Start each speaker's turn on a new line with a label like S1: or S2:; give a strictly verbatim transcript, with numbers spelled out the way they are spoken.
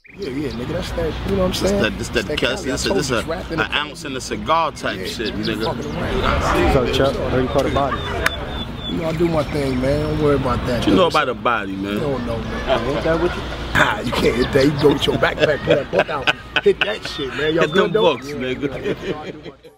S1: Yeah, yeah, nigga, that's that, you know what I'm saying?
S2: This that, this that, this, this, this, this a, an ounce in the cigar type yeah, shit, nigga.
S3: So, Chuck, how you call the body?
S1: You know, I do my thing, man. Don't worry about that.
S2: You know about the body, man.
S1: You don't know, man.
S3: I hit that with you?
S1: Ah, you can't hit that. You go with your backpack, pull that book out, hit that shit, man. Y'all
S2: hit
S1: good,
S2: them
S1: though?
S2: books, nigga.